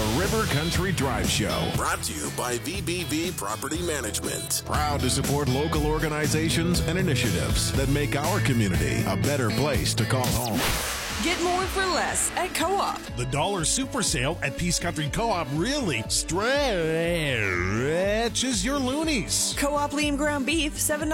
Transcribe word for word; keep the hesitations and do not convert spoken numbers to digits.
River Country Drive Show. Brought to you by V B V Property Management. Proud to support local organizations and initiatives that make our community a better place to call home. Get more for less at Co-op. The Dollar Super Sale at Peace Country Co-op really stretches your loonies. Co-op lean ground beef, seven